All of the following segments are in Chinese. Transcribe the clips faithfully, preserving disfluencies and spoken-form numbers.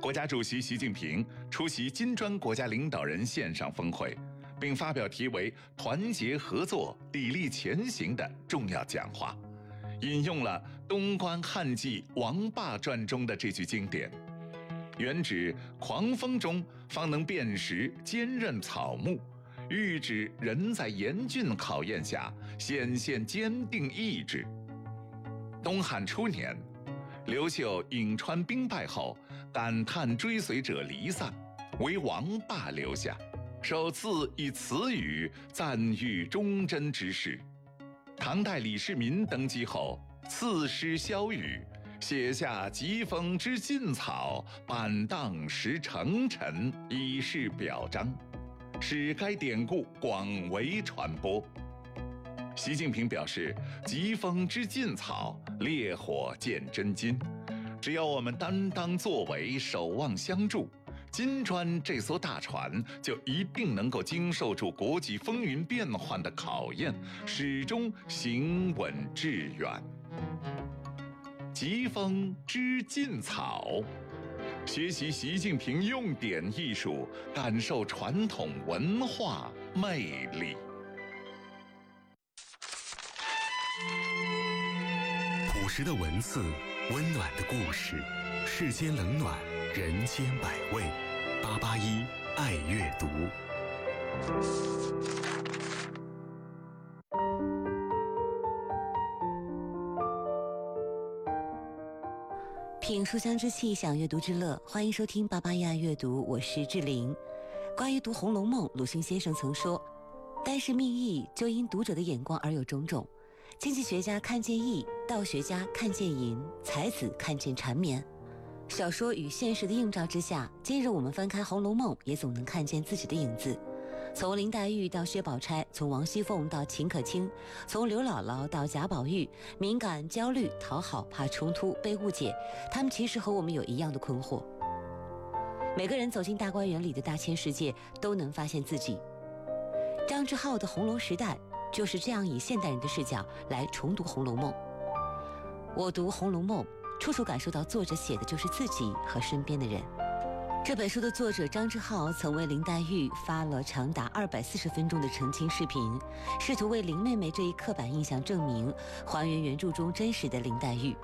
国家主席习近平出席金砖国家领导人线上峰会，并发表题为“团结合作，砥砺前行”的重要讲话，引用了东关汉纪王霸传中的这句经典：“原指狂风中方能辨识坚韧草木，喻指人在严峻考验下显现坚定意志。”东汉初年，刘秀颍川兵败后，感叹追随者离散，唯王霸留下，首次以此语赞誉忠贞之士。唐代李世民登基后，赐诗萧雨，写下疾风知劲草，板荡识成臣，以示表彰，使该典故广为传播。习近平表示，疾风知劲草，烈火见真金。只要我们担当作为，守望相助，金砖这艘大船就一定能够经受住国际风云变幻的考验，始终行稳致远。疾风知劲草，学习习近平用典艺术，感受传统文化魅力。 朴实的文字，温暖的故事，世间冷暖，人间百味。八八一爱阅读。 品书香之气，享阅读之乐，欢迎收听八八一爱阅读，我是志玲。关于读《红楼梦》，鲁迅先生曾说，单是密意就因读者的眼光而有种种。经济学家看见意，道学家看见淫，才子看见缠绵。小说与现实的映照之下，今日我们翻开《红楼梦》，也总能看见自己的影子。从林黛玉到薛宝钗，从王熙凤到秦可卿，从刘姥姥到贾宝玉，敏感、焦虑、讨好、怕冲突、被误解，他们其实和我们有一样的困惑。每个人走进大观园里的大千世界，都能发现自己。张之浩的《红楼时代》就是这样以现代人的视角来重读《红楼梦》。我读《红楼梦》，处处感受到作者写的就是自己和身边的人。这本书的作者张之浩曾为林黛玉发了长达二百四十分钟的澄清视频，试图为林妹妹这一刻板印象证明，还原原著中真实的林黛玉。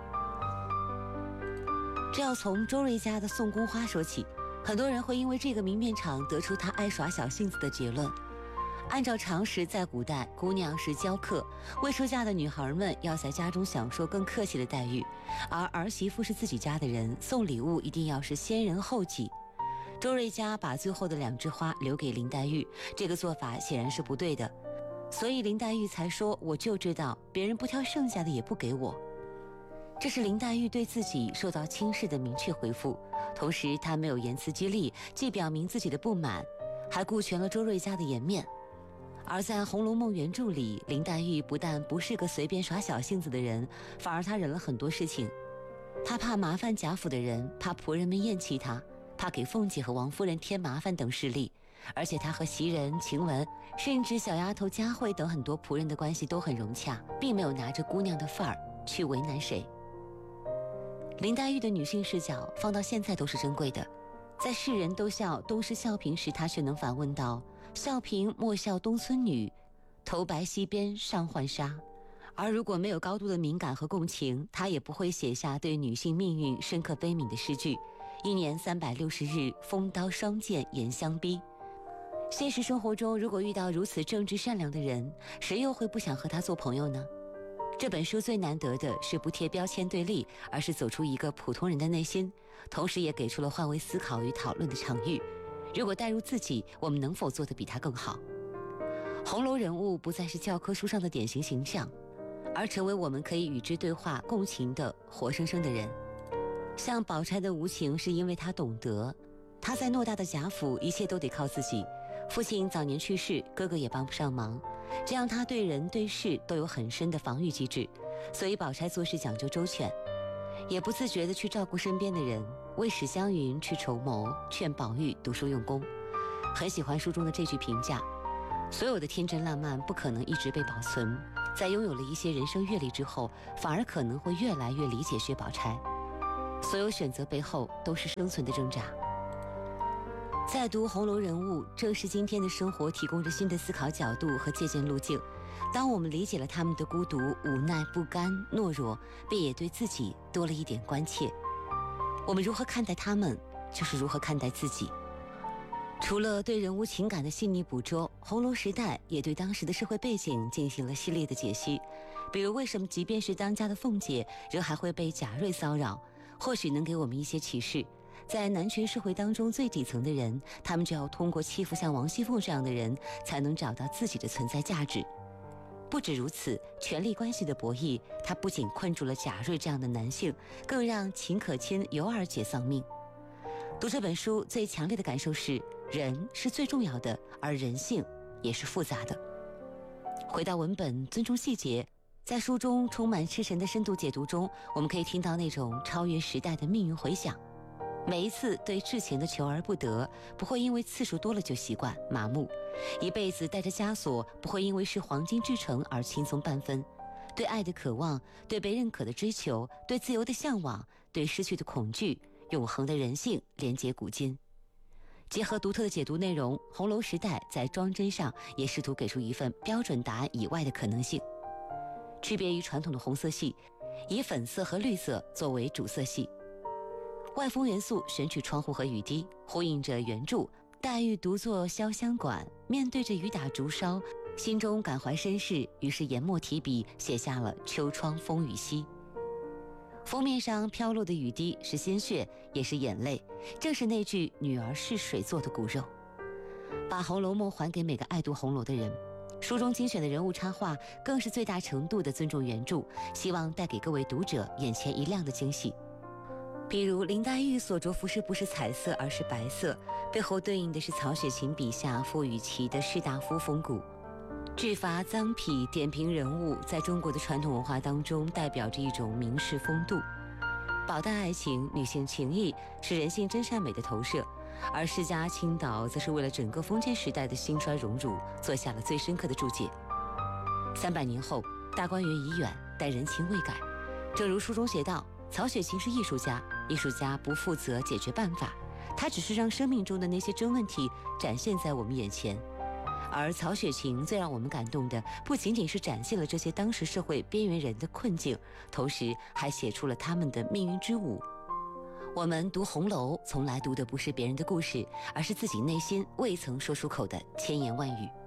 这要从周瑞家的宋宫花说起，很多人会因为这个名片场得出她爱耍小性子的结论。按照常识，在古代，姑娘是娇客，未出嫁的女孩们要在家中享受更客气的待遇，而儿媳妇是自己家的人，送礼物一定要是先人后己。周瑞家把最后的两枝花留给林黛玉，这个做法显然是不对的，所以林黛玉才说，我就知道别人不挑剩下的也不给我。这是林黛玉对自己受到轻视的明确回复，同时她没有言辞激励，既表明自己的不满，还顾全了周瑞家的颜面。而在《红楼梦》原著里，林黛玉不但不是个随便耍小性子的人，反而她忍了很多事情。她怕麻烦贾府的人，怕仆人们厌弃她，怕给凤姐和王夫人添麻烦等势力。而且她和袭人、晴雯，甚至小丫头佳慧等很多仆人的关系都很融洽，并没有拿着姑娘的范儿去为难谁。林黛玉的女性视角放到现在都是珍贵的。在世人都笑东施效颦时，她却能反问道：笑颦莫笑东村女，头白溪边上浣纱。而如果没有高度的敏感和共情，她也不会写下对女性命运深刻悲悯的诗句。一年三百六十日，风刀霜剑严相逼。现实生活中，如果遇到如此正直善良的人，谁又会不想和他做朋友呢？这本书最难得的是不贴标签对立，而是走出一个普通人的内心，同时也给出了换位思考与讨论的场域。如果带入自己，我们能否做得比他更好？红楼人物不再是教科书上的典型形象，而成为我们可以与之对话共情的活生生的人。像宝钗的无情是因为她懂得，她在偌大的贾府一切都得靠自己，父亲早年去世，哥哥也帮不上忙，这样她对人对事都有很深的防御机制，所以宝钗做事讲究周全，也不自觉地去照顾身边的人，为史湘云去筹谋，劝宝玉读书用功。很喜欢书中的这句评价：所有的天真烂漫不可能一直被保存，在拥有了一些人生阅历之后，反而可能会越来越理解薛宝钗。 所有选择背后都是生存的挣扎。再读红楼人物，正是今天的生活提供着新的思考角度和借鉴路径。当我们理解了他们的孤独、无奈、不甘、懦弱，便也对自己多了一点关切。我们如何看待他们，就是如何看待自己。除了对人物情感的细腻捕捉，红楼时代也对当时的社会背景进行了系列的解析。比如，为什么即便是当家的凤姐，仍还会被贾瑞骚扰？或许能给我们一些启示。在男权社会当中，最底层的人，他们就要通过欺负像王熙凤这样的人，才能找到自己的存在价值。不止如此，权力关系的博弈，它不仅困住了贾瑞这样的男性，更让秦可卿、尤二姐丧命。读这本书最强烈的感受是，人是最重要的，而人性也是复杂的。回到文本，尊重细节，在书中充满痴神的深度解读中，我们可以听到那种超越时代的命运回响。每一次对至情的求而不得，不会因为次数多了就习惯麻木；一辈子带着枷锁，不会因为是黄金制成而轻松半分。对爱的渴望，对被认可的追求，对自由的向往，对失去的恐惧，永恒的人性连结古今。结合独特的解读内容，红楼时代在装帧上也试图给出一份标准答案以外的可能性。区别于传统的红色系，以粉色和绿色作为主色系。外风元素选取窗户和雨滴，呼应着原著黛玉独坐潇湘馆，面对着雨打竹梢，心中感怀身世，于是研墨提笔写下了秋窗风雨夕。封面上飘落的雨滴是鲜血，也是眼泪，正是那句女儿是水做的骨肉。把《红楼梦》还给每个爱读红楼的人。书中精选的人物插画更是最大程度的尊重原著，希望带给各位读者眼前一亮的惊喜。比如林黛玉所着服饰不是彩色，而是白色，背后对应的是曹雪芹笔下傅雨琦的士大夫风骨。制伐脏癖点评人物，在中国的传统文化当中代表着一种名士风度。宝黛爱情、女性情谊是人性真善美的投射，而世家倾倒则是为了整个封建时代的兴衰荣辱做下了最深刻的注解。三百年后，大观园已远，但人情未改。正如书中写道，曹雪芹是艺术家，艺术家不负责解决办法，他只是让生命中的那些真问题展现在我们眼前。而曹雪芹最让我们感动的，不仅仅是展现了这些当时社会边缘人的困境，同时还写出了他们的命运之舞。我们读红楼，从来读的不是别人的故事，而是自己内心未曾说出口的千言万语。